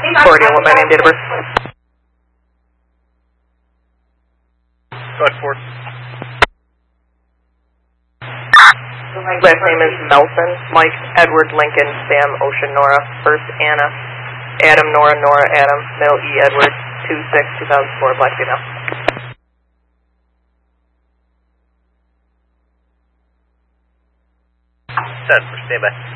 Accordion, what my name, date of birth? Ford. Last name is Melson. Mike, Edward, Lincoln, Sam, Ocean, Nora. First, Anna. Adam, Nora, Nora, Adam. Middle, E, Edward. 2/6/2004, black female. Set for standby.